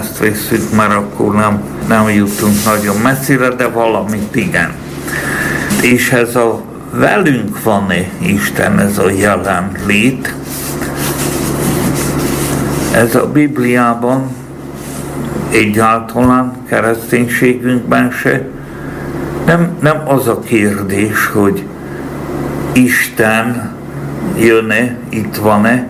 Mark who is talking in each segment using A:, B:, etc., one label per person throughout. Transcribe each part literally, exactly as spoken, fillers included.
A: ezt vesszük, mert akkor nem, nem jutunk nagyon messzire, de valamit igen. És ez a velünk van-e Isten, ez a jelenlét, ez a Bibliában egyáltalán kereszténységünkben se nem, nem az a kérdés, hogy Isten jön-e, itt van-e.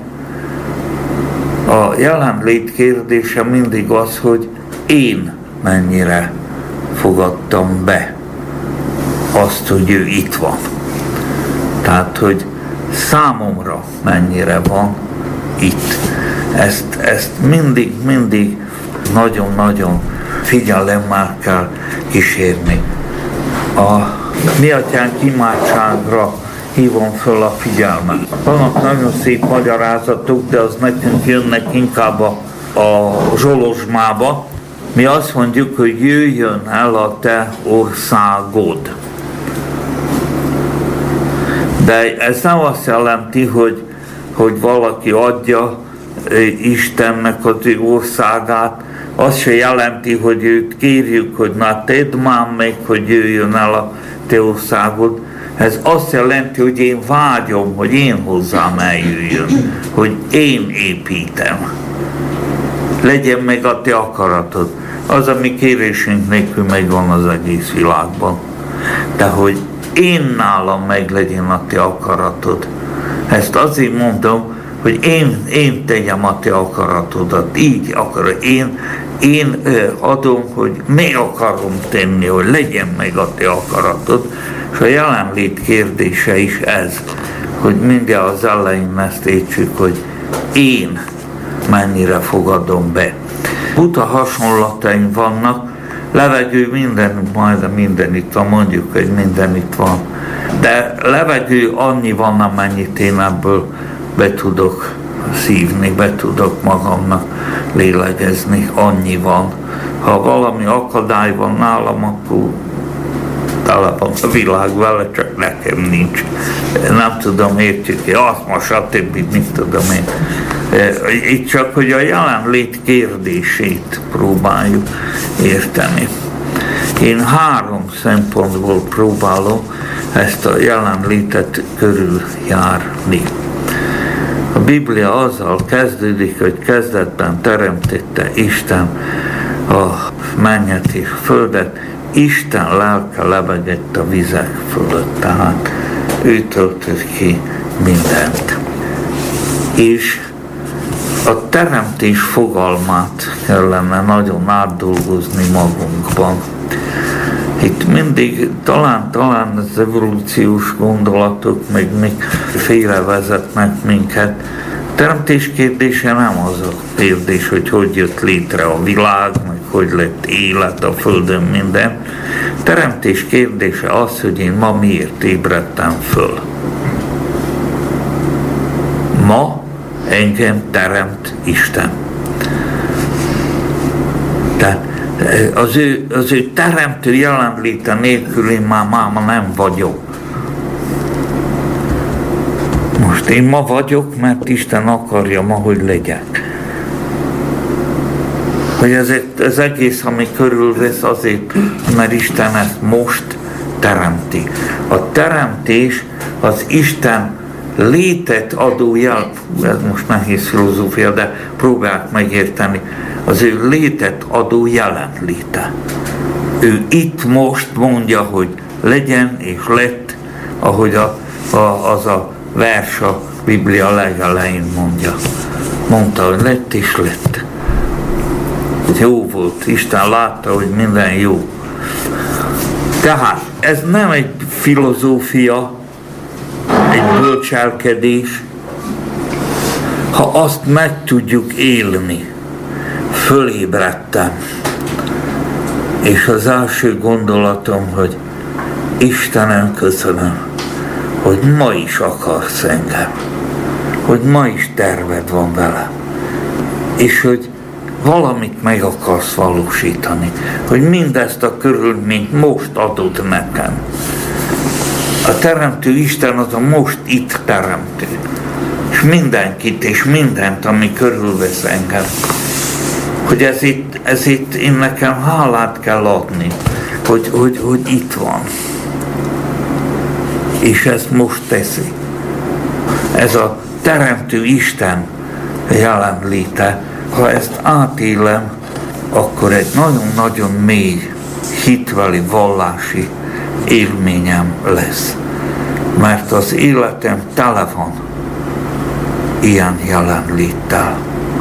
A: A jelenlét kérdése mindig az, hogy én mennyire fogadtam be azt, hogy ő itt van. Tehát, hogy számomra mennyire van itt. Ezt, ezt mindig, mindig nagyon-nagyon figyelemmel kell kísérni. A Mi Atyánk imádságra hívom föl a figyelmet. Vannak nagyon szép magyarázatok, de az nekünk jönnek inkább a, a zsolozsmába. Mi azt mondjuk, hogy jöjjön el a te országod. De ez nem azt jelenti, hogy, hogy valaki adja Istennek az ő országát, azt se jelenti, hogy őt kérjük, hogy na tedd már meg, hogy jöjjön el a te országod. Ez azt jelenti, hogy én vágyom, hogy én hozzám eljöjjön, hogy én építem. Legyen meg a te akaratod. Az, ami kérésünk nélkül megvan az egész világban. De hogy én nálam meg legyen a te akaratod. Ezt azért mondom, hogy én, én tegyem a te akaratodat, így akarom. Én, én adom, hogy meg akarom tenni, hogy legyen meg a te akaratod. És a jelenlét kérdése is ez, hogy mindjárt az elején ezt értsük, hogy én mennyire fogadom be. Buta hasonlataim vannak, levegő minden, majd minden itt van, mondjuk, hogy minden itt van. De levegő annyi van, amennyit én ebből be tudok szívni, be tudok magamnak lélegezni, annyi van. Ha valami akadály van nálam, akkor tele van a világ vele, csak nekem nincs. Nem tudom, értjük, azt most a többit, mit tudom én. Itt csak, hogy a jelenlét kérdését próbáljuk érteni. Én három szempontból próbálom ezt a jelenlétet körüljárni. A Biblia azzal kezdődik, hogy kezdetben teremtette Isten a mennyet és földet, Isten lelke lebegett a vizek fölött, tehát ő töltött ki mindent. És a teremtés fogalmát kellene nagyon átdolgozni magunkban. Itt mindig talán, talán az evolúciós gondolatok meg még félrevezetnek minket. A teremtés kérdése nem az a kérdés, hogy hogy jött létre a világ, meg hogy lett élet a Földön, minden. A teremtés kérdése az, hogy én ma miért ébredtem föl. Ma engem teremt Isten. Tehát az ő, az ő teremtő jelenléte nélkül én már máma nem vagyok. Most én ma vagyok, mert Isten akarja ma, hogy legyek. Hogy ez, ez egész, ami körülvesz, azért, mert Isten ezt most teremti. A teremtés az Isten létet adó jel, ez most nehéz filozófia, de próbálják megérteni, az ő létet adó jelenléte. Ő itt most mondja, hogy legyen és lett, ahogy a, a, az a vers a Biblia legelején mondja. Mondta, hogy lett és lett. Jó volt, Isten látta, hogy minden jó. Tehát ez nem egy filozófia, egy bölcselkedés, ha azt meg tudjuk élni. Fölébredtem, és az első gondolatom, hogy Istenem, köszönöm, hogy ma is akarsz engem, hogy ma is terved van velem, és hogy valamit meg akarsz valósítani, hogy mindezt a körülményt most adod nekem. A teremtő Isten az a most itt teremtő, és mindenkit és mindent, ami körülvesz engem, hogy ez itt, ez itt én nekem hálát kell adni, hogy, hogy, hogy itt van. És ezt most teszi. Ez a Teremtő Isten jelenléte, ha ezt átélem, akkor egy nagyon-nagyon mély hitveli, vallási élményem lesz. Mert az életem tele van ilyen jelenléttel.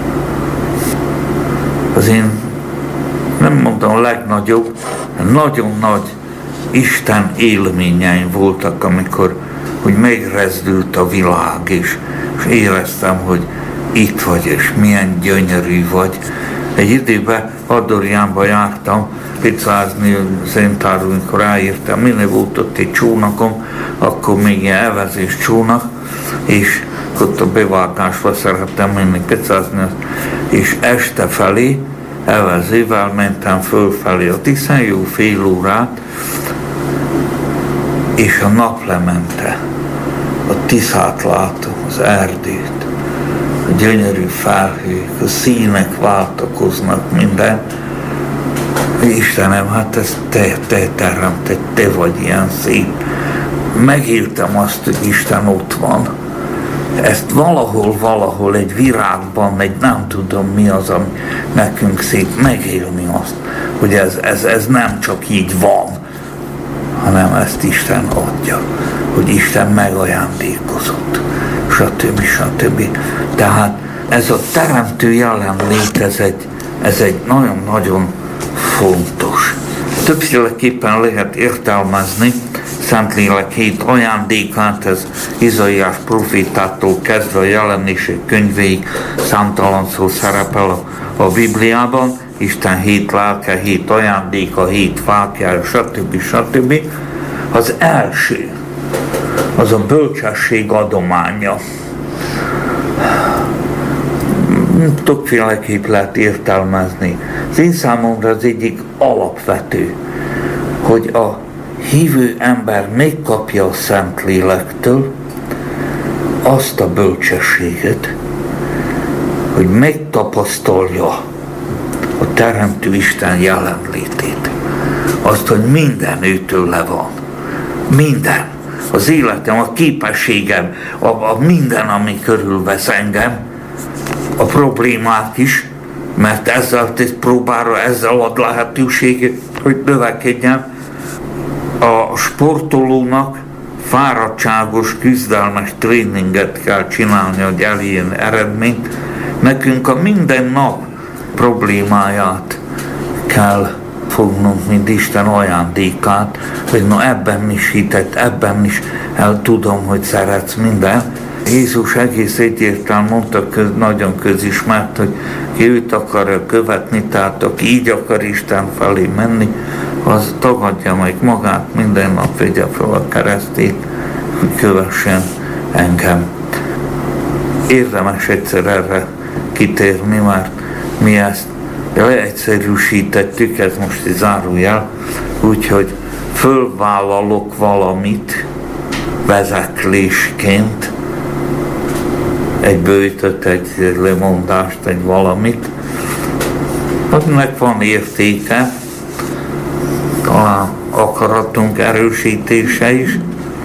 A: Az én, nem mondom a legnagyobb, nagyon nagy Isten élményeim voltak, amikor hogy megrezdült a világ, és, és éreztem, hogy itt vagy, és milyen gyönyörű vagy. Egy időben Adorjánba jártam, picázni Szentárul, amikor ráértem, minél volt ott egy csónakom, akkor még ilyen elvezés csónak, és ott a bevágásba szerettem menni picázni, és este felé elvezővel mentem fölfelé a Tiszán, jó fél órát, és a nap lemente. A Tiszát látom, az erdőt, a gyönyörű felhők, a színek váltakoznak, minden. Istenem, hát ez te, te teremtett, te vagy ilyen szép. Megéltem azt, hogy Isten ott van. Ezt valahol, valahol egy virágban, egy nem tudom mi az, ami nekünk szép, megélni azt, hogy ez, ez, ez nem csak így van, hanem ezt Isten adja, hogy Isten megajándékozott, stb. stb. Tehát ez a teremtő jelenlét, ez egy, ez egy nagyon-nagyon fontos. Többféleképpen lehet értelmezni Szentlélek hét ajándékát, ez Izaiás profétától kezdve a Jelenések könyvéig számtalanszor szerepel a, a Bibliában. Isten hét lelke, hét ajándéka, hét fákjája, stb. stb. Az első, az a bölcsesség adománya. Többféleképp lehet értelmezni. Az én számomra az egyik alapvető, hogy a hívő ember megkapja a Szentlélektől azt a bölcsességet, hogy megtapasztalja a Teremtő Isten jelenlétét. Azt, hogy minden őtőle van. Minden. Az életem, a képességem, a, a minden, ami körülvesz engem, a problémák is, mert ezzel próbálra, ezzel ad lehetőséget, hogy növekedjen. A sportolónak fáradtságos, küzdelmes tréninget kell csinálni, hogy elérjen eredményt. Nekünk a minden nap problémáját kell fognunk, mint Isten ajándékát, hogy na ebben is hitett, ebben is el tudom, hogy szeretsz minden. Jézus egész egyértelműen mondta, köz, nagyon közismert, hogy ki őt akarja követni, tehát aki így akar Isten felé menni, az tagadja meg magát, minden nap vegye fel a keresztét, hogy kövessen engem. Érdemes egyszer erre kitérni, mert mi ezt leegyszerűsítettük, ez most egy zárójel, úgyhogy fölvállalok valamit vezeklésként, egy bőtöt, egy lemondást, egy valamit, aminek van értéke, talán akaratunk erősítése is,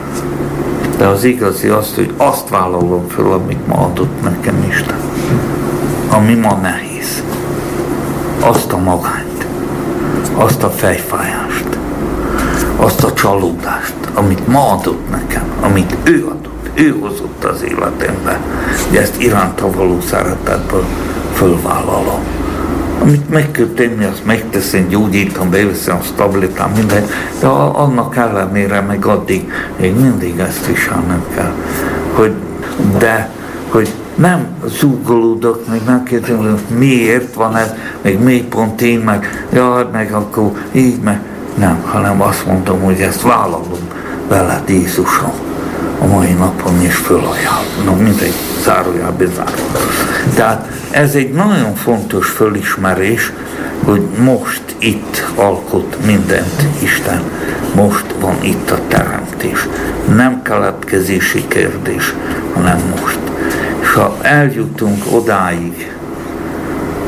A: de az igazi az, hogy azt vállalom föl, amit ma adott nekem Isten, ami ma nehéz. Azt a magányt, azt a fejfájást, azt a csalódást, amit ma adott nekem, amit ő adott, ő hozott az életembe, hogy ezt iránta való szeretetből fölvállalom. Amit meg kell tenni, azt megteszem, gyógyítom, beveszem a stabilitám, minden, de annak ellenére meg addig még mindig ezt viselnem kell. Hogy, de, hogy nem zúgolódok, meg nem kérdem, hogy miért van ez, meg mi pont én, meg jaj, meg akkor így, meg nem, hanem azt mondom, hogy ezt vállalom veled, Jézusom, a mai napon is fölajánlom. No, mindegy, zárójál, bezárva. Tehát ez egy nagyon fontos fölismerés, hogy most itt alkot mindent Isten, most van itt a teremtés. Nem keletkezési kérdés, hanem most. És ha eljutunk odáig,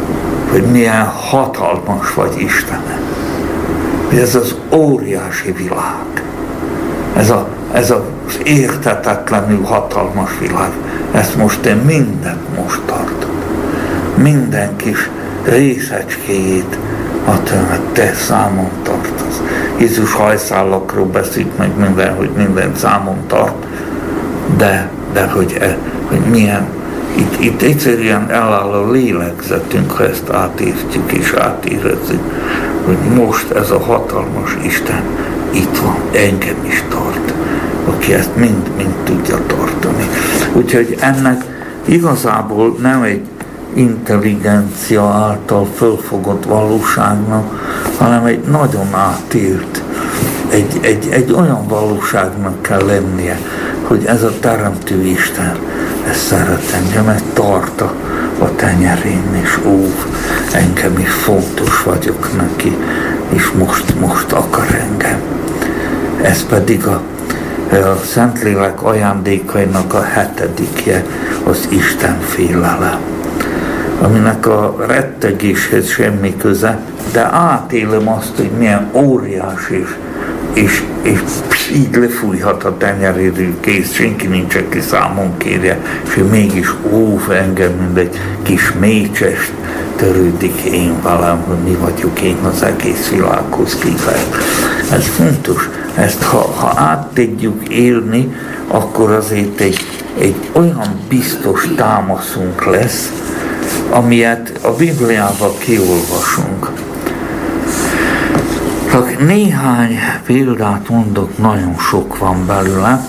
A: hogy milyen hatalmas vagy Istenem. Hogy ez az óriási világ, ez, a, ez az érthetetlenül hatalmas világ, ezt most te mindent most tartod. Minden kis részecskéjét a te, te számon tartasz. Jézus hajszálakról beszélt meg minden, hogy minden számon tart, de, de hogy, e, hogy milyen, itt, itt egyszerűen eláll a lélegzetünk, ha ezt átértjük és átérezzük, hogy most ez a hatalmas Isten itt van, engem is tart, aki ezt mind-mind tudja tartani. Úgyhogy ennek igazából nem egy intelligencia által fölfogott valóságnak, hanem egy nagyon átélt, egy, egy, egy olyan valóságnak kell lennie, hogy ez a teremtő Isten, ez szeret engem, ez tart a, a tenyerén, és óv engem, és fontos vagyok neki, és most, most akar engem. Ez pedig a, a Szentlélek ajándékainak a hetedikje, az Isten félelem, aminek a rettegéshez semmi köze, de átélem azt, hogy milyen óriás, és, és, és így lefújhat a tenyeréről, kész, senki nincs, aki számon kérje, és mégis óv engem, mint egy kis mécsest törődik én velem, hogy mi vagyok én az egész világhoz képest. Ez fontos, ezt ha, ha át tudjuk élni, akkor azért egy, egy olyan biztos támaszunk lesz, amilyet a Bibliában kiolvasunk. Csak néhány példát mondok, nagyon sok van belőle.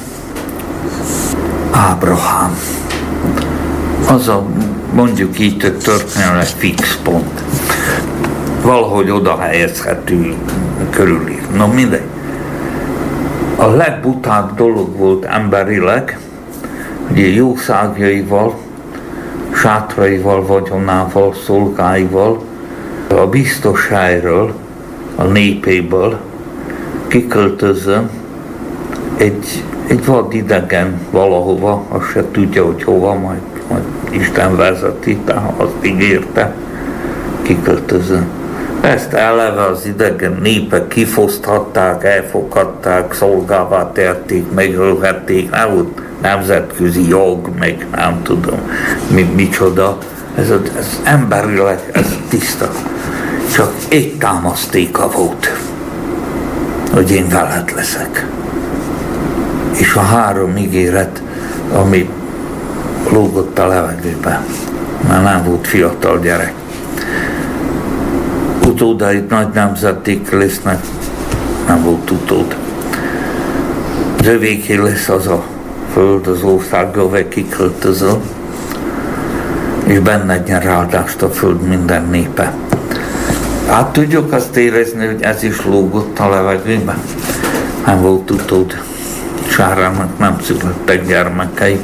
A: Ábrahám. Az a, mondjuk így, hogy történelmi fix pont. Valahogy oda helyezhető körülír. No mindegy. A legbutább dolog volt emberileg, hogy jószágjaival, sátraival, vagyonával, szolgáival, a biztos helyről, a népéből kiköltözön egy, egy vadidegen valahova, azt se tudja, hogy hova, majd, majd Isten vezeti, tehát azt ígérte, kiköltözön. Ezt eleve az idegen népek kifoszthatták, elfogadták, szolgává tették, megölhették, nem volt nemzetközi jog, meg nem tudom, mi, micsoda. Ez, ez emberileg, ez tiszta. Csak egy támasztéka volt, hogy én veled leszek. És a három ígéret, ami lógott a levegőbe, mert nem volt fiatal gyerek. Utódaid nagy nemzeték lesznek, nem volt utód. Zövéké lesz az a föld, az ország, ahol kiköltözöl, és benned nyer áldást a föld minden népe. Hát tudjuk azt érezni, hogy ez is lógott a levegőben. Nem volt utód. Sárának nem születtek gyermekei.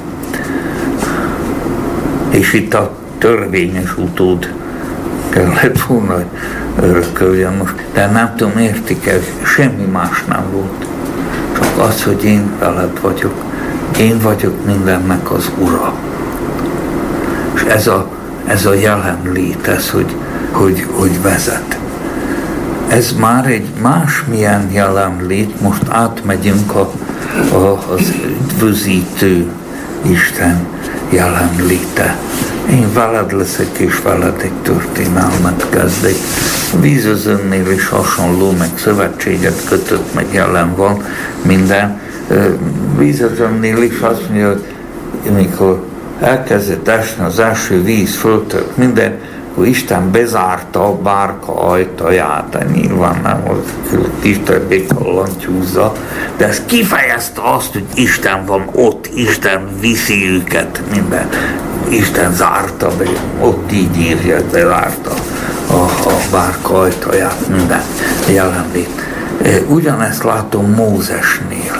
A: És itt a törvényes utód kellett volna, hogy örököljön most. De nem tudom, értik el, semmi más nem volt. Csak az, hogy én veled vagyok. Én vagyok mindennek az ura. És ez a, ez a jelenlét, ez, hogy, hogy, hogy vezet. Ez már egy másmilyen jelenlét, most átmegyünk a, a, az üdvözítő Isten jelenléte. Én veled leszek, és veled egy történelmet kezdek. A vízözönnél is hasonló, meg szövetséget kötött, meg jelen van minden. Vízözönnél is azt mondja, hogy amikor elkezdett esni az első víz, föltört minden, akkor Isten bezárta a bárka ajtaját, de nyilván nem, az Isten békallantyúzza, de ez kifejezte azt, hogy Isten van ott, Isten viszi őket, minden. Isten zárta be, ott így írja, bezárta a, a bárka ajtaját, minden jelenlét. Ugyanezt látom Mózesnél.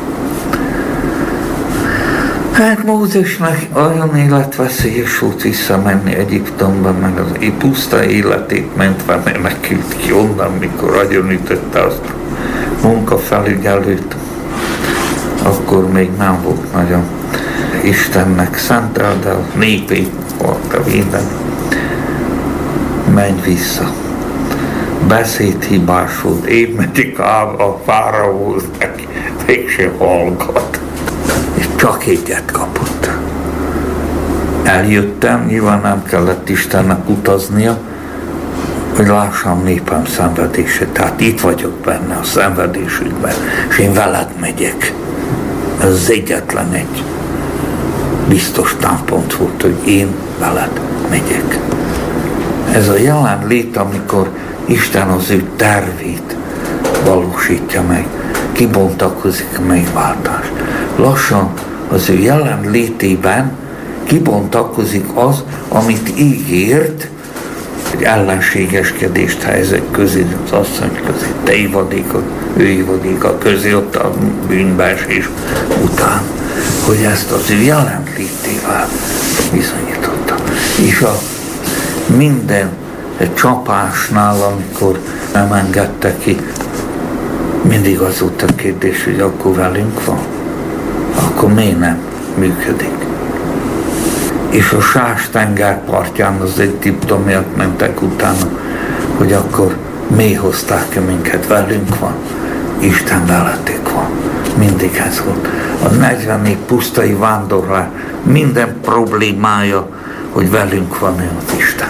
A: Hát Mózesnek olyan életveszélyes volt visszamenni Egyiptomba, meg az puszta életét mentve menekült ki onnan, mikor agyonütötte azt a munkafelügyelőt. Akkor még nem volt nagyon Istennek szentel, de a népét volt a véden. menj vissza. Beszédhibás volt, én megyek a fáraóhoz neki, mégsem hallgat. És csak egyet kapott. Eljöttem, nyilván nem kellett Istennek utaznia, hogy lássam népem szenvedését. Tehát itt vagyok benne, a szenvedésükben, és én veled megyek. Ez az egyetlen egy biztos támpont volt, hogy én veled megyek. Ez a jelenlét, amikor Isten az ő tervét valósítja meg, kibontakozik a megváltás. Lassan az ő jelenlétében kibontakozik az, amit ígért, hogy ellenségeskedést helyezek közé, az asszony közé, te ivadékod, ő ivadéka közé, ott a bűnbeesés után, hogy ezt az ő jelenlétével bizonyította. És a minden csapásnál, amikor nem engedte ki, mindig az volt a kérdés, hogy akkor velünk van, akkor miért nem működik. És a Sás tenger partján az egyiptomiak mentek utána, hogy akkor miért hozták-e minket, velünk van, Isten veletek van. Mindig ez volt. A negyven év pusztai vándorlás minden problémája, hogy velünk van az Isten.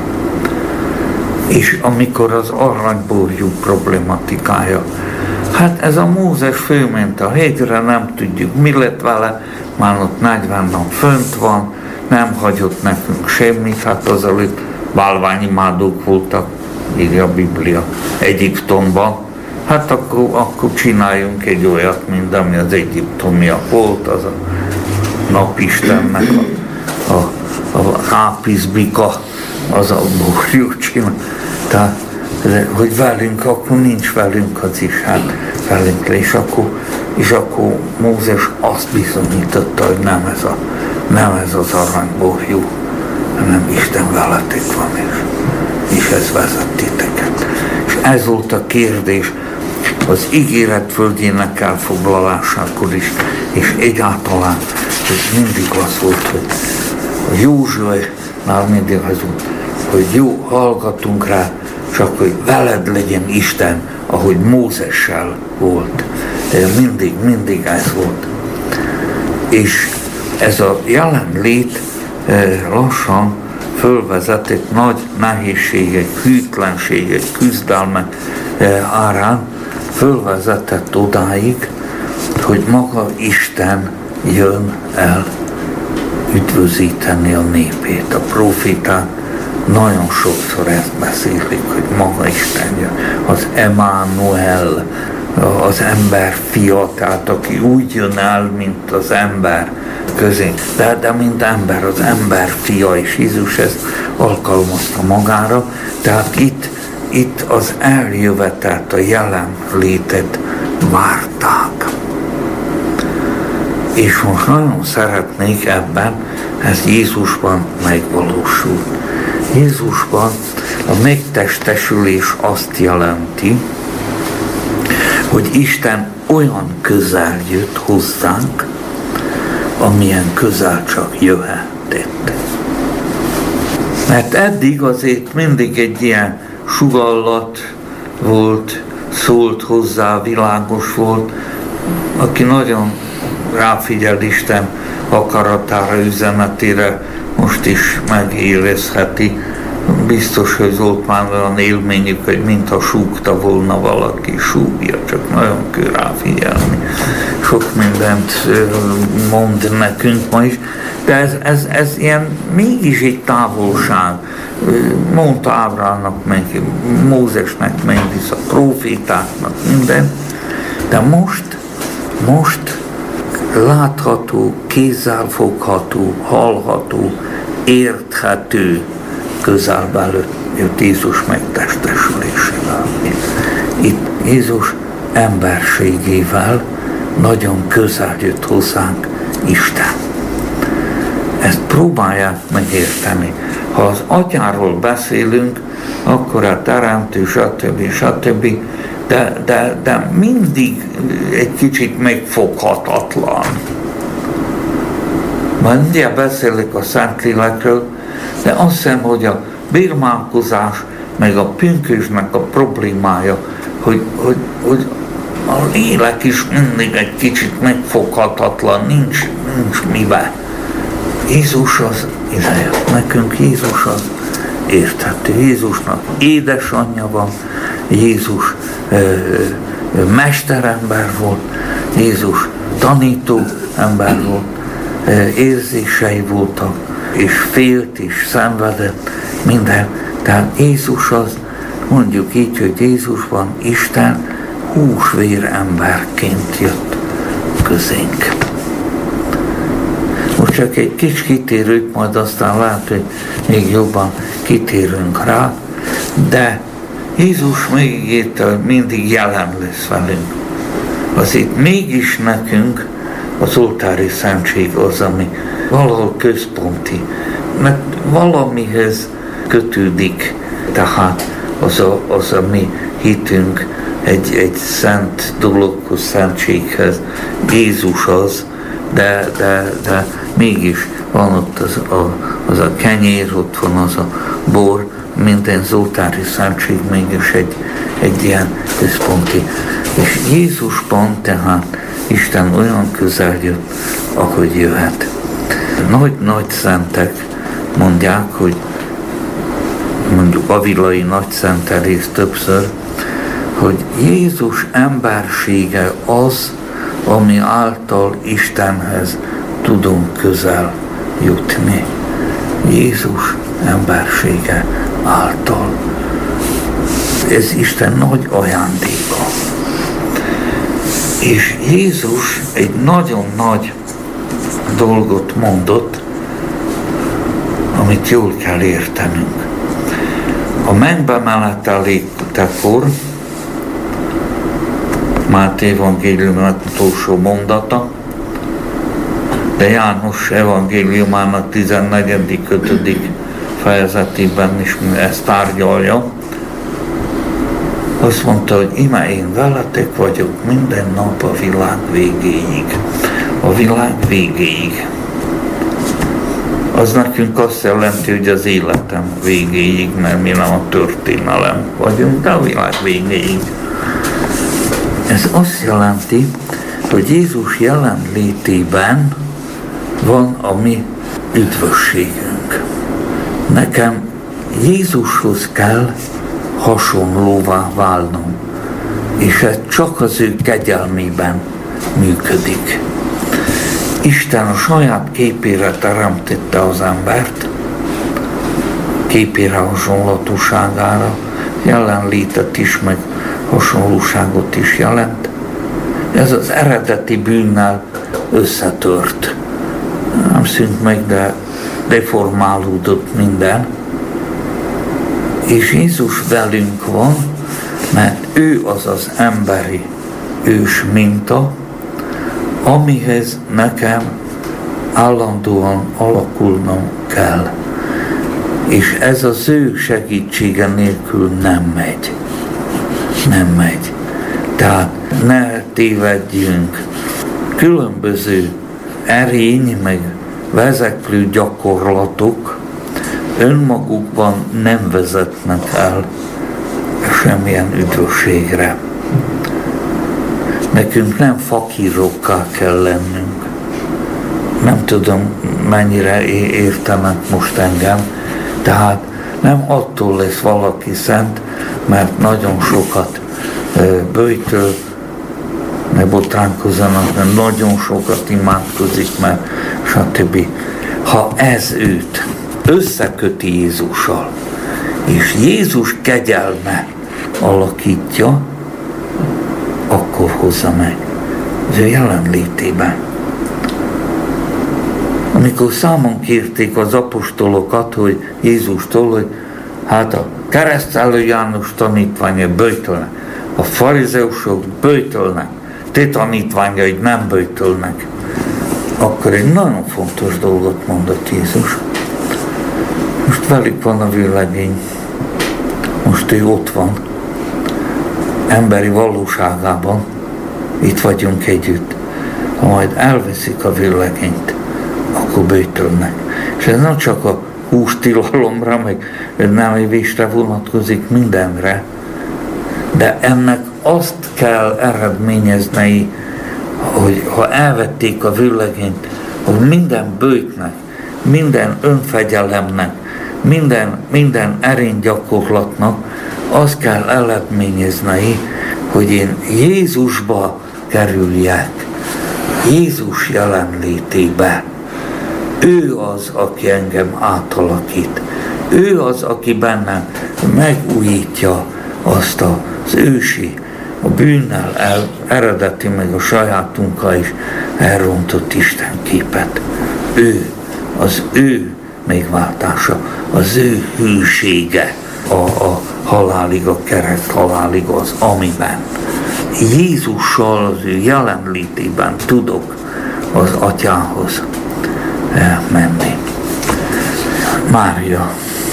A: És amikor az aranyborjú problematikája, hát ez a Mózes fölment a hegyre, nem tudjuk mi lett vele, már ott negyven nap fönt van, nem hagyott nekünk semmit, hát azelőtt bálványimádók voltak, írja a Biblia, Egyiptomban. Hát akkor, akkor csináljunk egy olyat, mint ami az egyiptomiak volt, az a napistennek a, a, a ápiszbika, az a borjú csinál. Tehát, hogy velünk, akkor nincs velünk az is, hát velünk le, és akkor, és akkor Mózes azt bizonyította, hogy nem ez, a, nem ez az aranyborjú, hanem Isten veletek van, és, és ez vezet titeket. És ez volt a kérdés az ígéret földjének elfoglalásakor is, és egyáltalán ez mindig az volt, hogy a Józsuénál mindig az volt, hogy jó, hallgatunk rá, csak hogy veled legyen Isten, ahogy Mózessel volt. De mindig, mindig ez volt. És ez a jelenlét lassan fölvezetett nagy nehézségek, hűtlenségek, küzdelmek árán, fölvezetett odáig, hogy maga Isten jön el üdvözíteni a népét. A proféták nagyon sokszor ezt beszélik, hogy maga Isten jön. Az Emmanuel, az ember fia, tehát aki úgy jön el, mint az ember közé. De, de mint ember, az ember fia, és Jézus ezt alkalmazta magára. Tehát itt, itt az eljövetelt, a jelenlétet várták. És most nagyon szeretnék ebben, ez Jézusban megvalósul. Jézusban a megtestesülés azt jelenti, hogy Isten olyan közel jött hozzánk, amilyen közel csak jöhetett. Mert eddig azért mindig egy ilyen sugallat volt, szólt hozzá, világos volt, aki nagyon ráfigyel Isten akaratára, üzenetére, most is megérezheti. Biztos, hogy volt már olyan élményük, hogy mintha súgta volna valaki, súgja, csak nagyon kell ráfigyelni. Sok mindent mond nekünk ma is, de ez, ez, ez ilyen mégis egy távolság. Mondta Ábrámnak, meg Mózesnek, meg a profétáknak, minden. De most, most látható, kézzelfogható, hallható, érthető közelben jött Jézus megtestesülésével. Itt Jézus emberségével nagyon közel jött hozzánk Isten. Ezt próbálják megérteni. Ha az atyáról beszélünk, akkor a teremtő, stb. stb. De, de, de mindig egy kicsit megfoghatatlan. Mindjárt beszélek a Szentlélekről, de azt hiszem, hogy a bírmálkozás, meg a pünkösdnek a problémája, hogy, hogy, hogy a lélek is mindig egy kicsit megfoghatatlan, nincs, nincs mivel. Jézus az idejött nekünk, Jézus az érthető. Jézusnak édesanyja van, Jézus ö, ö, mesterember volt, Jézus tanító ember volt, ö, érzései voltak, és félt, és szenvedett, minden. Tehát Jézus az, mondjuk így, hogy Jézusban Isten húsvér emberként jött közénk. Most csak egy kis kitérőt, majd aztán lehet, hogy még jobban kitérünk rá, de Jézus még itt mindig jelen lesz velünk. Azért mégis nekünk az oltári szentség az, ami valahol központi, mert valamihez kötődik, tehát az a, az a mi hitünk egy, egy szent dologhoz, szentséghez. Jézus az, de, de, de mégis van ott az a, az a kenyér, ott van az a bor, minden oltári szentség mégis egy, egy ilyen központi. És Jézusban tehát Isten olyan közel jött, ahogy jöhet. Nagy-nagy szentek mondják, hogy mondjuk Avilai Nagyszent Teréz többször, hogy Jézus embersége az, ami által Istenhez tudunk közel jutni. Jézus embersége által. Ez Isten nagy ajándéka. És Jézus egy nagyon nagy dolgot mondott, amit jól kell értenünk. A mennybe menetelétekor, Máté evangéliumának utolsó mondata, de János evangéliumának tizennegyedik ötödik fejezetében is ezt tárgyalja. Azt mondta, hogy íme én veletek vagyok minden nap a világ végéig. A világ végéig. Az nekünk azt jelenti, hogy az életem végéig, mert mi nem a történelem vagyunk, de a világ végéig. Ez azt jelenti, hogy Jézus jelenlétében van a mi üdvösségünk. Nekem Jézushoz kell hasonlóvá válnom, és ez csak az ő kegyelmében működik. Isten a saját képére teremtette az embert, képére, hasonlatosságára, jelenlétet is, meg hasonlóságot is jelent. Ez az eredeti bűnnel összetört. Nem szűnt meg, de deformálódott minden. És Jézus velünk van, mert ő az az emberi ős minta, amihez nekem állandóan alakulnom kell. És ez az ő segítsége nélkül nem megy. Nem megy. Tehát ne tévedjünk. Különböző erény, meg vezeklő gyakorlatok önmagukban nem vezetnek el semmilyen üdvösségre. Nekünk nem fakírokká kell lennünk. Nem tudom, mennyire értenek most engem, tehát nem attól lesz valaki szent, mert nagyon sokat böjtöl, ne botránkozzanak, mert nagyon sokat imádkozik, mert stb. Ha ez őt összeköti Jézussal, és Jézus kegyelme alakítja, akkor hozza meg az ő jelenlétében. Amikor számon kérték az apostolokat, hogy Jézustól, hogy hát a keresztelő János tanítványa böjtölnek, a farizeusok böjtölnek, te tanítványaid nem böjtölnek, akkor egy nagyon fontos dolgot mondott Jézus. Most velük van a vőlegény, most ő ott van, emberi valóságában, itt vagyunk együtt. Ha majd elveszik a vőlegényt, akkor böjtölnek. És ez nem csak a hústilalomra, meg nem évésre vonatkozik, mindenre. De ennek azt kell eredményezni, hogy ha elvették a vőlegényt, hogy minden bőjtnek, minden önfegyelemnek, minden, minden erénygyakorlatnak azt kell eredményezni, hogy én Jézusba kerüljek, Jézus jelenlétébe. Ő az, aki engem átalakít. Ő az, aki bennem megújítja azt az ősi, a bűnnel el, eredeti, meg a sajátunkkal is elrontott Istenképet. Ő, az ő megváltása, az ő hűsége a, a halálig, a kereszt halálig az, amiben Jézussal, az ő jelenlétében tudok az Atyához menni. Mária.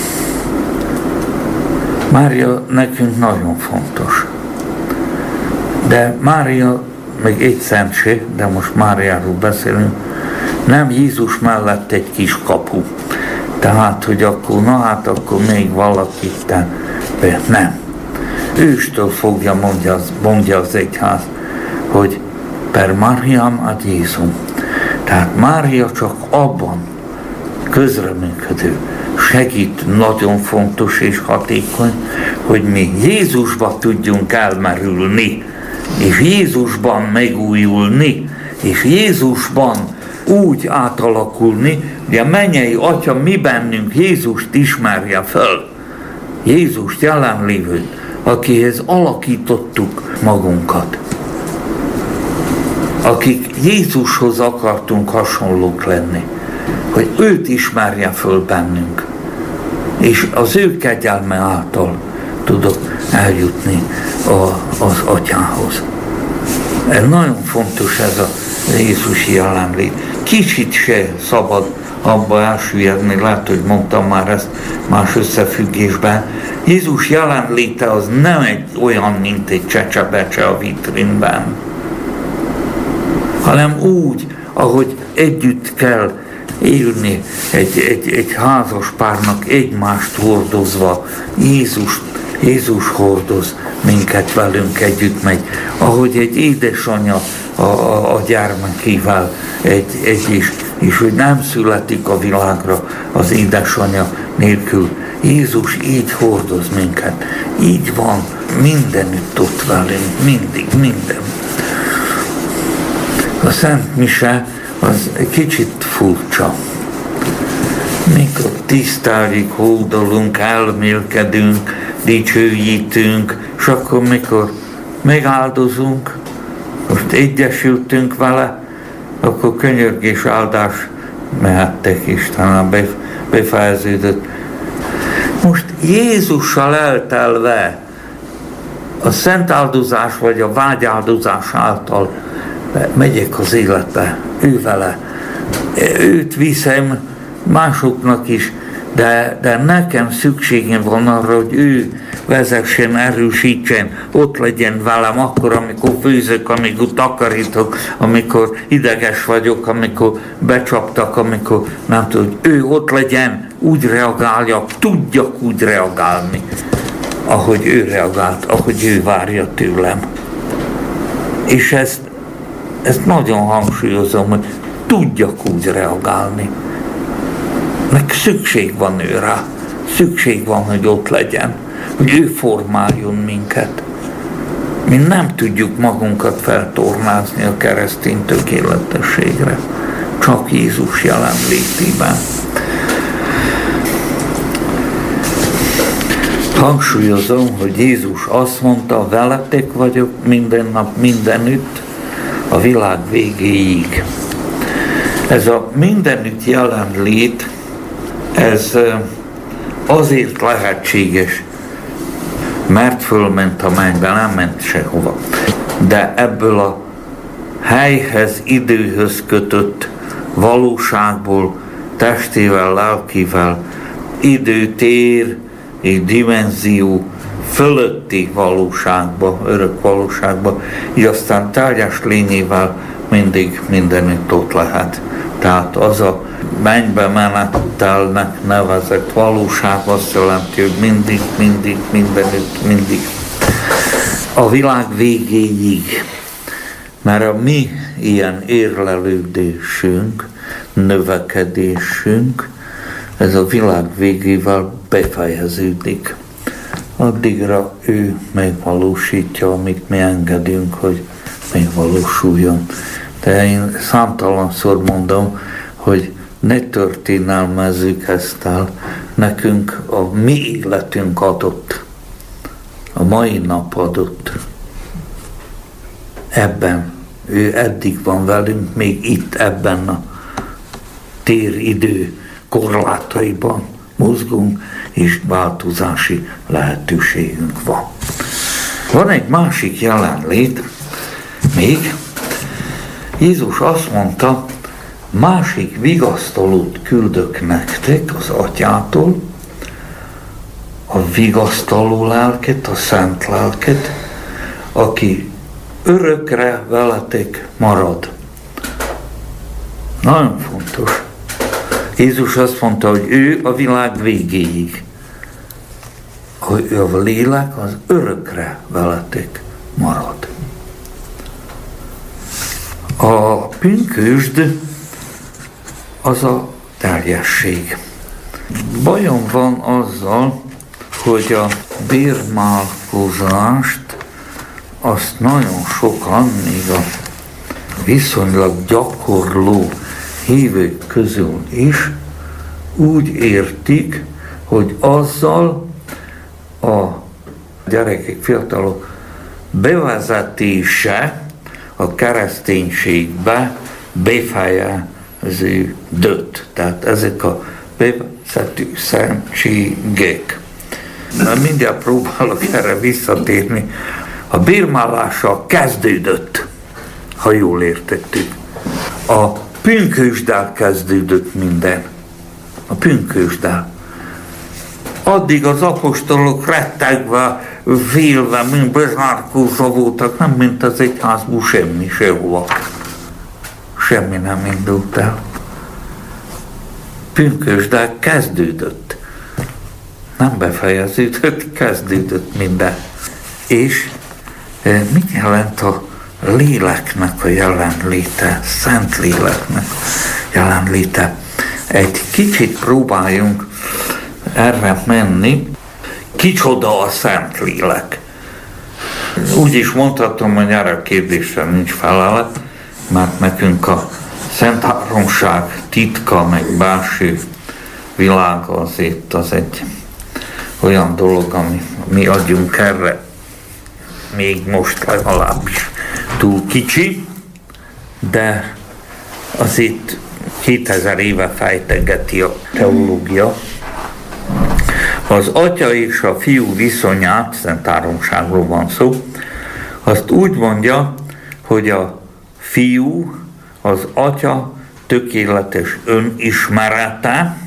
A: Mária nekünk nagyon fontos. De Mária, meg egy szentség, de most Máriáról beszélünk, nem Jézus mellett egy kis kapu. Tehát, hogy akkor, na hát akkor még valaki itten, nem. Őstől fogja, mondja, mondja az egyház, hogy per Mariam ad Jézum. Tehát Mária csak abban közreműködő, segít, nagyon fontos és hatékony, hogy mi Jézusba tudjunk elmerülni, és Jézusban megújulni, és Jézusban úgy átalakulni, hogy a mennyei Atya mi bennünk Jézust ismerje föl. Jézust jelenlévőt, akihez alakítottuk magunkat. Akik Jézushoz akartunk hasonlók lenni, hogy őt ismerje föl bennünk, és az ő kegyelme által tudok eljutni a, az Atyához. Ez nagyon fontos, ez a Jézusi jelenlét. Kicsit se szabad abba elsüllyedni, lehet, hogy mondtam már ezt más összefüggésben. Jézus jelenléte az nem egy olyan, mint egy csecsebecse a vitrínben, hanem úgy, ahogy együtt kell élni egy, egy, egy házas párnak egymást hordozva. Jézus, Jézus hordoz minket, velünk együtt megy. Ahogy egy édesanyja a, a, a gyermekével egy, egy is, és hogy nem születik a világra az édesanyja nélkül. Jézus így hordoz minket. Így van mindenütt ott velünk, mindig, minden. A Szent Mise az egy kicsit furcsa. Mikor tiszteljük, hódolunk, elmélkedünk, dicsőítünk, és akkor mikor megáldozunk, most egyesültünk vele, akkor könyörgés, áldás, mehettek Istenem, befejeződött. Most Jézussal eltelve a szent áldozás vagy a vágyáldozás által megyek az életbe, ő vele. Őt viszem másoknak is, de, de nekem szükségem van arra, hogy ő vezessen, erősítsen, ott legyen velem akkor, amikor főzök, amikor takarítok, amikor ideges vagyok, amikor becsaptak, amikor nem tudom, hogy ő ott legyen, úgy reagáljak, tudjak úgy reagálni, ahogy ő reagált, ahogy ő várja tőlem. És ezt, ezt nagyon hangsúlyozom, hogy tudjak úgy reagálni. Meg szükség van ő rá, szükség van, hogy ott legyen, hogy ő formáljon minket. Mi nem tudjuk magunkat feltornázni a keresztény tökéletességre, csak Jézus jelenlétében. Hangsúlyozom, hogy Jézus azt mondta, veletek vagyok minden nap, mindenütt, a világ végéig. Ez a mindenütt jelenlét, ez azért lehetséges, mert fölment a mennybe, nem ment sehova. De ebből a helyhez, időhöz kötött valóságból, testével, lelkivel, idő, tér és dimenzió fölötti valóságba, örök valóságba, így aztán teljes lényével mindig mindenütt ott lehet. Tehát az a mennybe menettelnek nevezett valóság azt jelenti, hogy mindig, mindig, mindenütt, mindig. A világ végéig. Mert a mi ilyen érlelődésünk, növekedésünk, ez a világ végével befejeződik. Addigra ő megvalósítja, amit mi engedünk, hogy megvalósuljon. De én számtalanszor mondom, hogy ne történelmezzük ezt el, nekünk a mi életünk adott, a mai nap adott. Ebben, ő eddig van velünk, még itt ebben a téridő korlátaiban mozgunk, és változási lehetőségünk van. Van egy másik jelenlét, még Jézus azt mondta, másik vigasztalót küldök nektek az Atyától, a vigasztaló lelket, a szent lelket, aki örökre veletek marad. Nagyon fontos. Jézus azt mondta, hogy ő a világ végéig. A lélek az örökre veletek marad. A pünkösd az a teljesség. Bajom van azzal, hogy a bérmálkozást azt nagyon sokan, még a viszonylag gyakorló hívők közül is úgy értik, hogy azzal a gyerekek, fiatalok bevezetése a kereszténységbe befejeződött. Tehát ezek a bevezetőségek. Mindjárt próbálok erre visszatérni. A bérmálással kezdődött, ha jól értettük. A pünkösddel kezdődött minden. A pünkösddel. Addig az apostolok rettegve, félve, mint bezárkózva voltak, nem mint az egyházból semmi, sehova. Semmi nem indult el. Pünkösddel kezdődött. Nem befejeződött, kezdődött minden. És mit jelent a léleknek a jelenléte, szent léleknek jelenléte? Egy kicsit próbáljunk erre menni. Kicsoda a szent lélek? Úgy is mondhatom, hogy erre a kérdésre nincs felelet, mert nekünk a Szent Háromság titka, meg belső világ azért az egy olyan dolog, ami mi adjunk erre, még most legalábbis túl kicsi, de azért kétezer éve fejtegeti a teológia. Az Atya és a Fiú viszonyát, Szent Háromságról van szó, azt úgy mondja, hogy a Fiú az Atya tökéletes önismerete,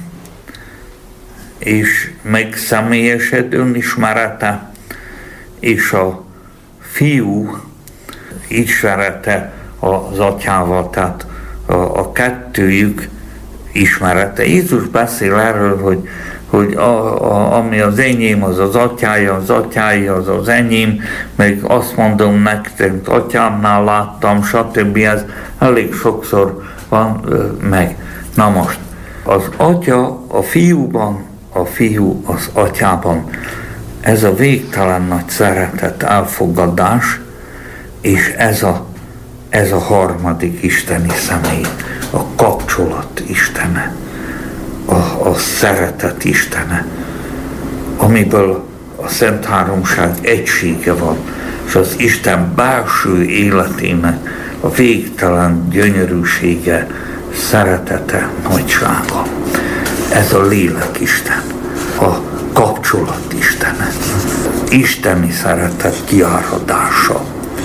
A: és megszemélyesed önismerete, és a Fiú ismerete az Atyával, tehát a, a kettőjük ismerete. Jézus beszél erről, hogy, hogy a, a, ami az enyém, az az Atyája, az Atyája, az az enyém, meg azt mondom nektek, Atyámnál láttam, stb. Ez elég sokszor van meg. Na most, az Atya a Fiúban, a Fiú az Atyában. Ez a végtelen nagy szeretet, elfogadás, és ez a, ez a harmadik isteni személy, a kapcsolat istene, a, a szeretet istene, amiből a Szent Háromság egysége van, és az Isten belső életének a végtelen gyönyörűsége, szeretete, nagysága. Ez a lélek Isten, a kapcsolat istene, isteni szeretet kiáradása.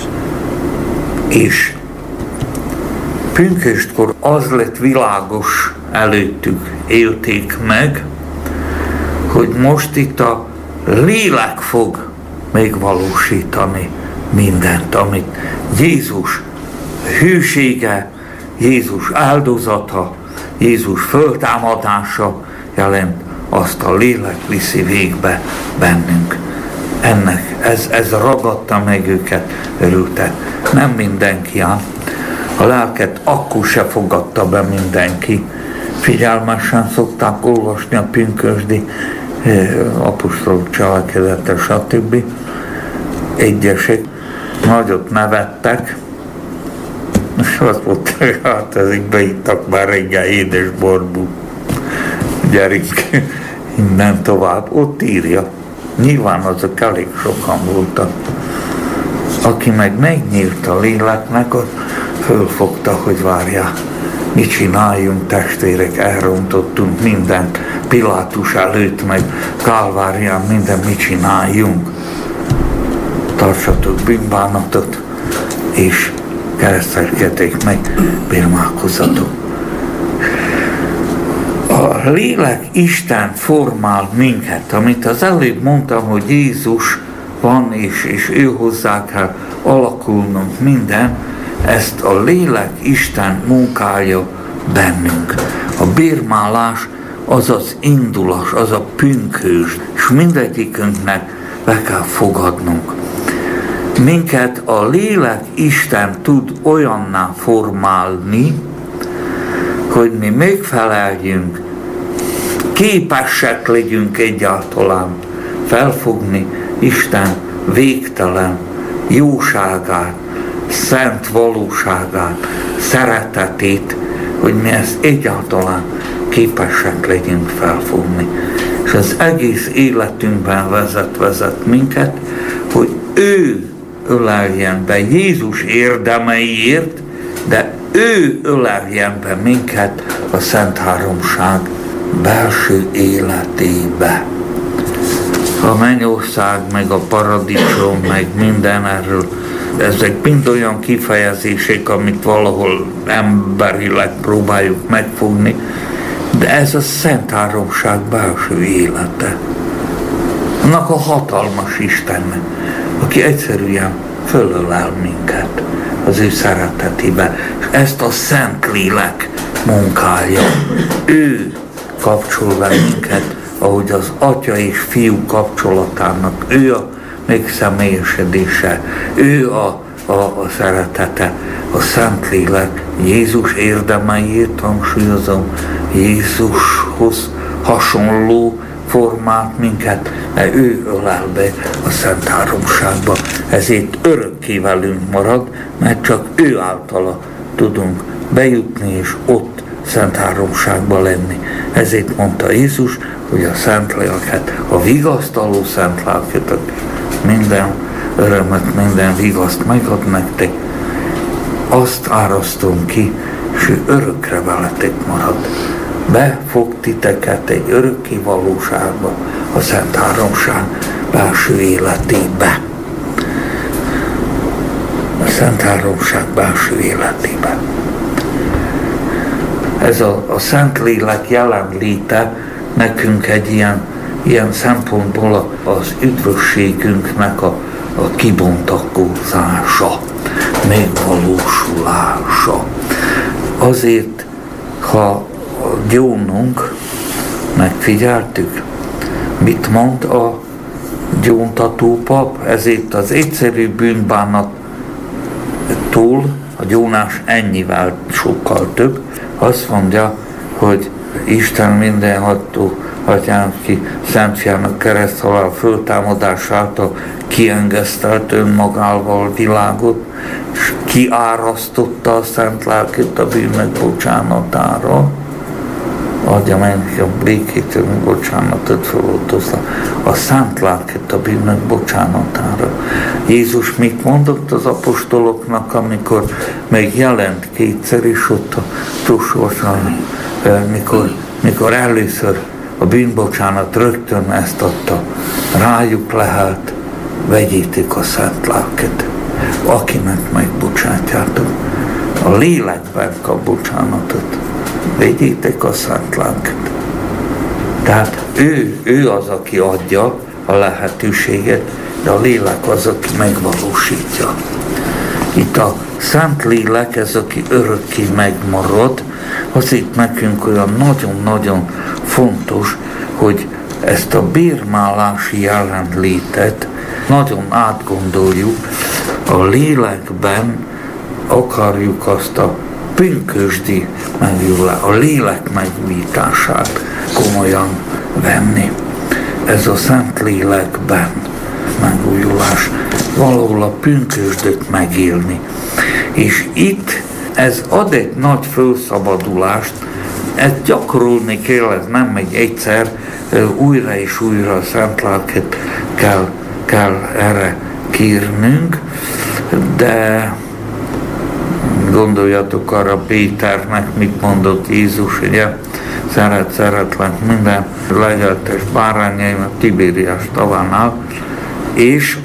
A: És pünköstkor az lett világos előttük, élték meg, hogy most itt a lélek fog megvalósítani mindent, amit Jézus hűsége, Jézus áldozata, Jézus föltámadása jelent, azt a lélek viszi végbe bennünk. Ennek, ez, ez ragadta meg őket, örültek. Nem mindenki ám. A lelket akkor se fogadta be mindenki. Figyelmesen szokták olvasni a pünkösdi apostolok cselekedete, stb. Egyesek nagyot nevettek, és azt mondták, hát ezek beittak már reggel édes borbú. Gyerünk innen tovább. Ott írja. Nyilván azok elég sokan voltak. Aki meg megnyílt a léleknek, az fölfogta, hogy várjál, mit csináljunk, testvérek, elrontottunk mindent, Pilátus előtt, meg Kálvárián minden, mit csináljunk? Tartsatok bűnbánatot, és keresztelkedjék meg, bírmálkozzatok. A lélek Isten formál minket, amit az előbb mondtam, hogy Jézus van, és, és ő hozzá kell alakulnunk minden, ezt a lélek Isten munkálja bennünk. A bírmálás az az indulas, az a pünkösd, és mindegyikünknek be kell fogadnunk. Minket a lélek Isten tud olyanná formálni, hogy mi megfeleljünk, képesek legyünk egyáltalán felfogni Isten végtelen jóságát, szent valóságát, szeretetét, hogy mi ezt egyáltalán képesek legyünk felfogni. És az egész életünkben vezet, vezet minket, hogy ő öleljen be Jézus érdemeiért, de ő öleljen be minket a Szent Háromság belső életébe. A mennyország, meg a paradicsom, meg minden erről, ezek mind olyan kifejezések, amit valahol emberileg próbáljuk megfogni, de ez a Szent Háromság belső élete. Annak a hatalmas Istennek, aki egyszerűen fölölel minket az ő szeretetébe, és ezt a Szentlélek munkálja. Ő kapcsol be minket, ahogy az Atya és Fiú kapcsolatának, ő a megszemelyesedése, ő a, a, a szeretete, a Szentlélek Jézus érdemeiért, hangsúlyozom, Jézushoz hasonló formát minket, de ő ölel be a Szent Háromságba, ezért örökké velünk marad, mert csak ő általa tudunk bejutni és ott Szent Háromságba lenni. Ezért mondta Jézus, hogy a Szent Lelket, a vigasztaló Szent Lelket, minden örömet, minden vigaszt megad nektek, azt árasztom ki, és ő örökre veletek marad. Befog titeket egy örökké valóságba, a Szent Háromság belső életébe. A Szent Háromság belső életébe. Ez a, a Szentlélek jelenléte nekünk egy ilyen, ilyen szempontból az üdvösségünknek a, a kibontakozása, megvalósulása. Azért, ha gyónunk, megfigyeltük, mit mond a gyóntató pap, ezért az egyszerű bűnbánattól a gyónás ennyivel sokkal több. Azt mondja, hogy Isten mindenható Atyának, ki Szent Fiának kereszthalál föltámadás által kiengesztelt önmagával világot, és kiárasztotta a Szent Lelkét a bűnök bocsánatára, adja meg a békét, bocsánatot feloldozza, a Szent Lelket a bűnök bocsánatára. Jézus mit mondott az apostoloknak, amikor megjelent kétszer, és ott a túlsorsan, mikor, mikor először a bűnbocsánat rögtön ezt adta, rájuk lehet, vegyétek a Szent Lelket, akinek megbocsátjátok. A lélekben kap bocsánatot. Vegyétek a Szent Lelket. Tehát ő, ő az, aki adja a lehetőséget, de a lélek az, aki megvalósítja. Itt a Szentlélek, ez aki örökké megmarad, az itt nekünk olyan nagyon-nagyon fontos, hogy ezt a bérmálási jelenlétet nagyon átgondoljuk, a lélekben akarjuk azt a pünkösdi megjulást, a lélek megújítását komolyan venni. Ez a Szentlélekben megújulás, valahol a pünkösdöt megélni. És itt ez ad egy nagy fölszabadulást, ezt gyakorolni kell, ez nem megy egyszer, újra és újra a Szent Lelket kell, kell erre kérnünk, de gondoljatok arra Péternek, mit mondott Jézus, ugye, szeret, szeretlek minden legeltes bárányaim a Tibériás tavánál, és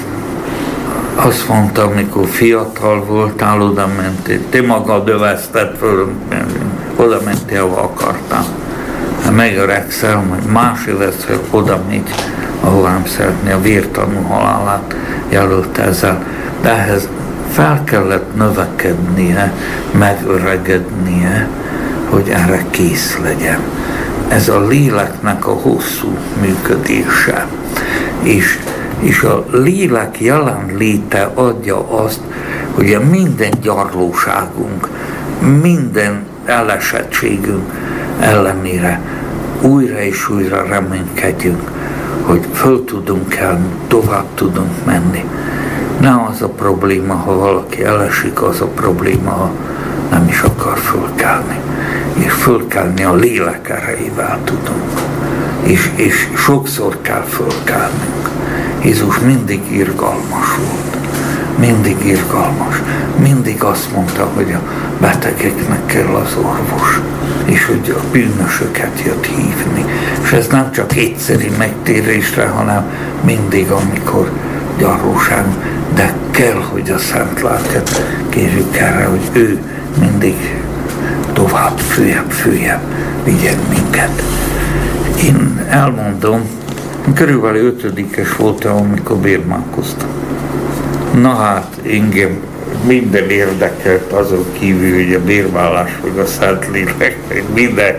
A: azt mondta, amikor fiatal voltál, oda mentél, te magad övezted föl, oda mentél, ahova akartál. Ha megöregszel, majd más öveszel, oda megy, ahol nem szeretné, a vértanú halálát jelölt ezzel. De ehhez fel kellett növekednie, megöregednie, hogy erre kész legyen. Ez a léleknek a hosszú működése. És, és a lélek jelenléte adja azt, hogy a minden gyarlóságunk, minden elesettségünk ellenére újra és újra reménykedjünk, hogy föl tudunk kelni, tovább tudunk menni. Nem az a probléma, ha valaki elesik, az a probléma, ha nem is akar fölkelni. És fölkelni a lélek erejével tudunk. És, és sokszor kell fölkelnünk. Jézus mindig irgalmas volt. Mindig irgalmas. Mindig azt mondta, hogy a betegeknek kell az orvos. És hogy a bűnösöket jött hívni. És ez nem csak egyszeri megtérésre, hanem mindig, amikor gyarlóság, de kell, hogy a Szent Lelket kérjük erre, hogy ő mindig tovább, följebb, följebb vigyen minket. Én elmondom, körülbelül ötödikes voltam, amikor bérmálkoztam. Na hát, engem minden érdekelt azon kívül, hogy a bérmálás, meg a Szentlélek, meg minden.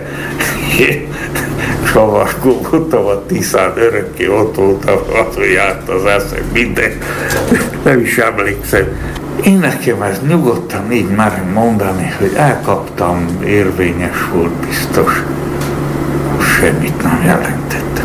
A: Savargó voltam a Tiszán, örökké ott voltam, azon járt az eszem, minden. Nem is emlékszem. Én nekem ezt nyugodtan így merem mondani, hogy elkaptam, érvényes volt biztos. Semmit nem jelentett.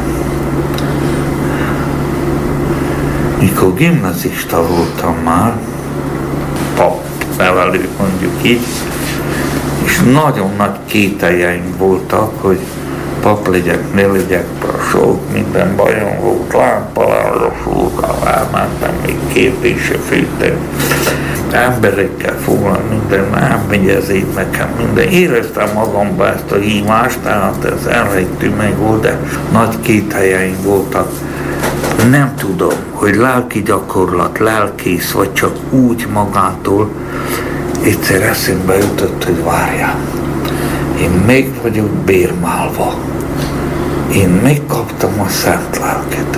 A: Mikor gimnazista voltam már, pap nevelő mondjuk így, és nagyon nagy kételjeim voltak, hogy pap legyek, ne legyek, sok minden bajom volt, lámpaláros volt, elmentem, még kérdése fűtem. Emberekkel foglalni minden, nem megy ez így nekem minden. Éreztem magamban ezt a hívást, tehát ez elrejtő meg volt, de nagy kételjeim voltak. Nem tudom, hogy lelki gyakorlat, lelkész, vagy csak úgy magától, egyszer eszembe jutott, hogy várjál, én még vagyok bérmálva. Én megkaptam a Szent Lelket.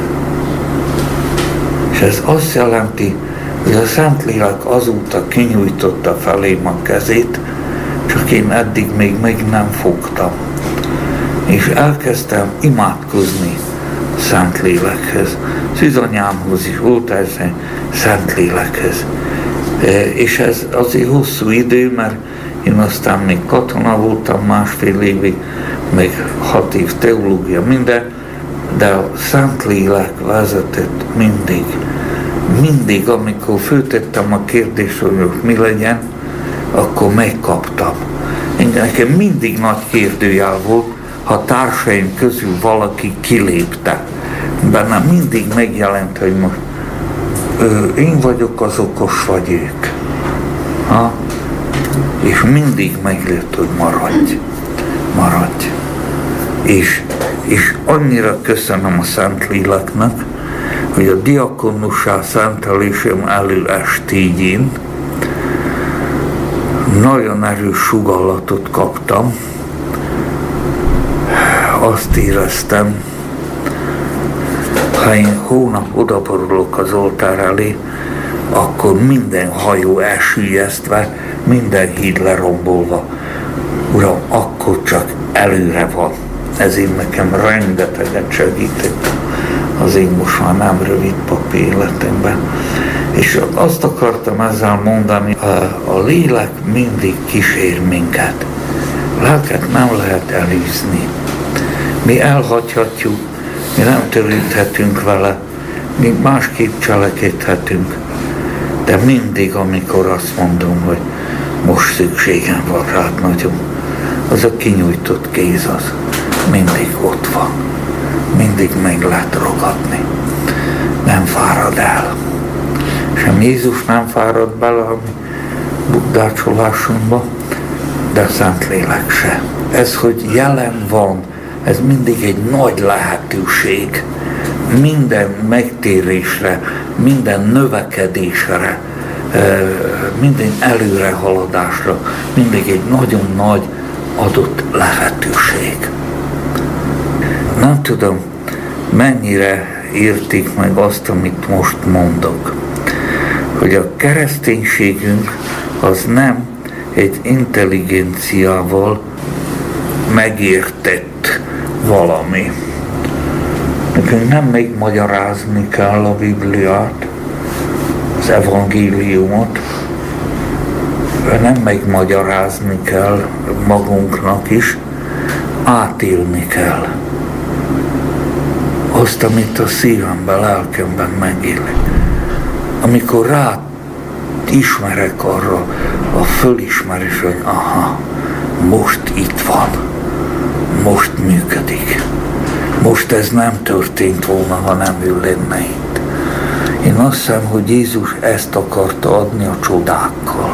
A: És ez azt jelenti, hogy a Szentlélek azóta kinyújtotta felém a kezét, csak én eddig még meg nem fogtam. És elkezdtem imádkozni Szentlélekhez. Szűzanyámhoz is volt ez Szentlélekhez. És ez azért hosszú idő, mert én aztán még katona voltam másfél évig, meg hat év teológia, minden, de a Szentlélek vezetett mindig. Mindig, amikor föltettem a kérdést, hogy mi legyen, akkor megkaptam. Nekem mindig nagy kérdőjel volt, ha társaim közül valaki kilépte. Bennem mindig megjelent, hogy most ö, én vagyok az okos, vagy ők. Ha? És mindig meglett, hogy maradj, maradj. És, és annyira köszönöm a Szentléleknek, hogy a diakonussá szentelésem előestéjén nagyon erős sugallatot kaptam. Azt éreztem, ha én hónap odaborulok az oltár elé, akkor minden hajó elsüllyesztve, minden híd lerombolva. Uram, akkor csak előre van. Ezért nekem rengeteget segített az én most már nem rövid papi életemben. És azt akartam ezzel mondani, a lélek mindig kísér minket. A lelket nem lehet elűzni. Mi elhagyhatjuk, mi nem törődhetünk vele, mi másképp cselekedhetünk. De mindig, amikor azt mondom, hogy most szükségem van rád nagyon, az a kinyújtott kéz az mindig ott van. Mindig meg lehet ragadni. Nem fárad el. Sem Jézus nem fárad bele a mi bukdácsolásunkba, de a Szentlélek se. Ez, hogy jelen van, ez mindig egy nagy lehetőség. Minden megtérésre, minden növekedésre, minden előrehaladásra, mindig egy nagyon nagy adott lehetőség. Nem tudom, mennyire értik meg azt, amit most mondok, hogy a kereszténységünk az nem egy intelligenciával megértett valami. Nekünk nem még magyarázni kell a Bibliát, az evangéliumot, nem még magyarázni kell magunknak is, átélni kell azt, amit a szívemben, lelkemben megélek. Amikor rá ismerek arra a fölismerés, hogy aha, most itt van, most működik. Most ez nem történt volna, ha nem ő lenne itt. Én azt hiszem, hogy Jézus ezt akarta adni a csodákkal.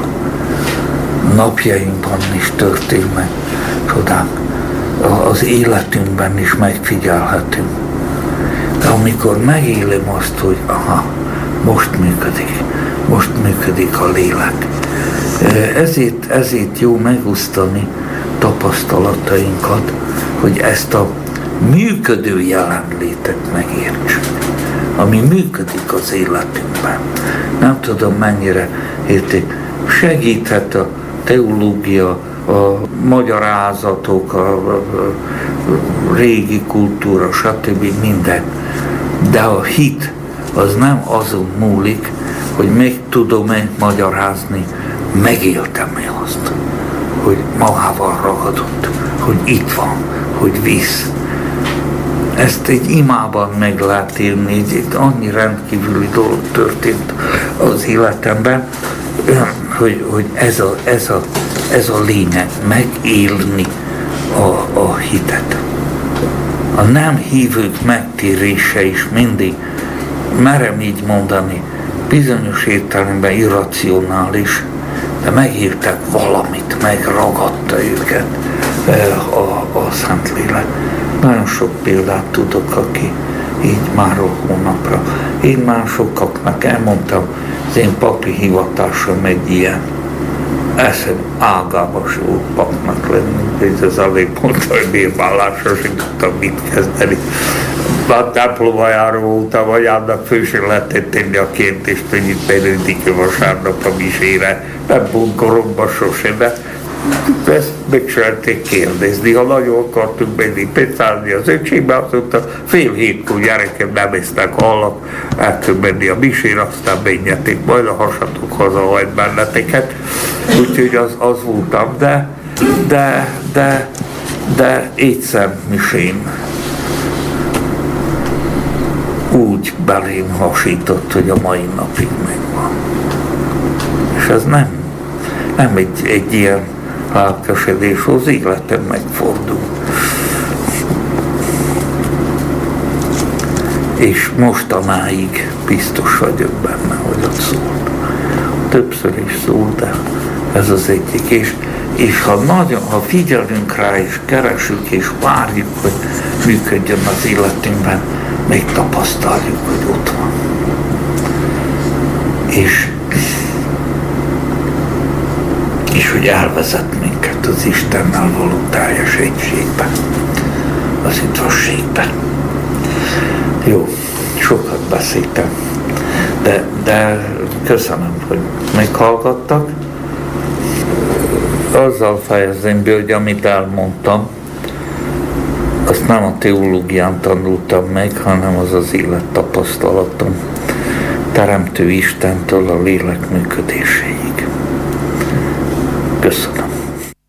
A: Napjainkban is történnek csodák. Az életünkben is megfigyelhetünk. De amikor megélem azt, hogy aha, most működik, most működik a lélek. Ezért, ezért jó megosztani tapasztalatainkat, hogy ezt a működő jelenlétet megértsük, ami működik az életünkben. Nem tudom, mennyire értik. Segíthet a teológia, a magyarázatok, a, a, a régi kultúra, stb. Minden. De a hit az nem azon múlik, hogy meg tudom-e magyarázni, megéltem-e azt, hogy magával ragadott, hogy itt van, hogy visz. Ezt egy imában meg lehet élni, egy annyi rendkívüli dolog történt az életemben, hogy, hogy ez, a, ez, a, ez a lényeg, megélni a, a hitet. A nem hívők megtérése is mindig, merem így mondani, bizonyos értelemben irracionális, de megírták valamit, megragadta őket a, a Szentlélek. Nagyon sok példát tudok, aki így máról hónapra. Én már sokaknak elmondtam, az én papi hivatásom egy ilyen. Eszem ágába se volt papnak lenni, ez az alig mondta, hogy bírvállásra sem tudtam mit kezdeni. Már templomba járó voltam, anyámnak fő sem lehetett tenni a kérdést, hogy itt belődik vasárnap a misére. Nem volt koromban sose, de ezt meg se lehetett kérdezni. Ha nagyon akartunk menni pecázni az öcsébe, azt mondta, fél hétkor gyerekem nem esznek hallak, el kell menni a misére, aztán menjetek, majd a hasatok haza hajt benneteket. Úgyhogy az, az voltam, de, de, de, de étszem misén úgy belém hasított, hogy a mai napig megvan. És ez nem, nem egy, egy ilyen lelkesedés, az életem megfordul. És mostanáig biztos vagyok benne, hogy ott szól. Többször is szól, de ez az egyik. És, és ha nagyon, ha figyelünk rá, és keresünk, és várjuk, hogy működjön az életünkben, megtapasztaljuk, hogy ott van. És, és hogy elvezet minket az Istennel való teljes egységbe, az üdvösségbe. Jó, sokat beszéltem, de, de köszönöm, hogy meghallgattak. Azzal fejezném be, hogy amit elmondtam, azt nem a teológián tanultam meg, hanem az az élettapasztalatom. Teremtő Istentől a lélek működéséig. Köszönöm.